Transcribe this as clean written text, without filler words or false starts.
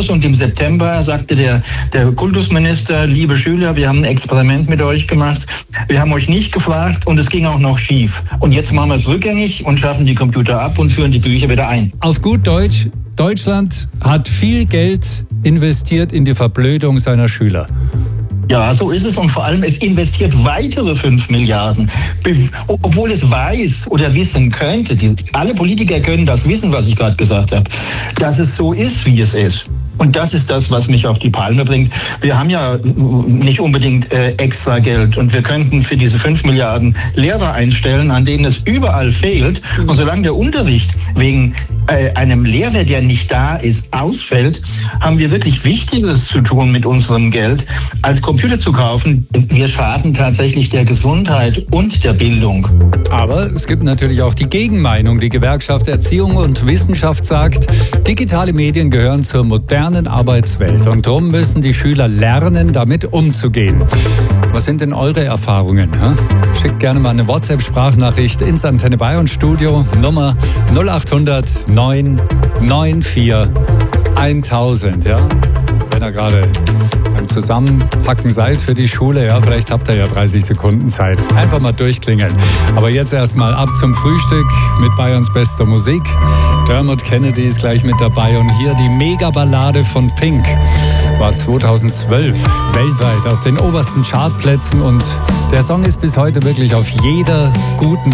aus und im September sagte der Kultusminister, liebe Schüler, wir haben ein Experiment mit euch gemacht, wir haben euch nicht gefragt und es ging auch noch schief. Und jetzt machen wir es rückgängig und schaffen die Computer ab und führen die Bücher wieder ein. Auf gut Deutsch, Deutschland hat viel Geld investiert in die Verblödung seiner Schüler. Ja, so ist es und vor allem es investiert weitere 5 Milliarden, obwohl es weiß oder wissen könnte, alle Politiker können das wissen, was ich gerade gesagt habe, dass es so ist, wie es ist. Und das ist das, was mich auf die Palme bringt. Wir haben ja nicht unbedingt extra Geld und wir könnten für diese 5 Milliarden Lehrer einstellen, an denen es überall fehlt. Und solange der Unterricht wegen einem Lehrer, der nicht da ist, ausfällt, haben wir wirklich Wichtigeres zu tun mit unserem Geld, als Computer zu kaufen. Wir schaden tatsächlich der Gesundheit und der Bildung. Aber es gibt natürlich auch die Gegenmeinung. Die Gewerkschaft Erziehung und Wissenschaft sagt, digitale Medien gehören zur modernen Arbeitswelt und darum müssen die Schüler lernen, damit umzugehen. Was sind denn eure Erfahrungen? Schickt gerne mal eine WhatsApp-Sprachnachricht ins Antenne Bayern Studio, Nummer 0800 994 1000. Ja? Wenn ihr gerade beim Zusammenpacken seid für die Schule, ja, vielleicht habt ihr ja 30 Sekunden Zeit. Einfach mal durchklingeln. Aber jetzt erstmal ab zum Frühstück mit Bayerns bester Musik. Dermot Kennedy ist gleich mit dabei und hier die Megaballade von Pink. War 2012 weltweit auf den obersten Chartplätzen und der Song ist bis heute wirklich auf jeder guten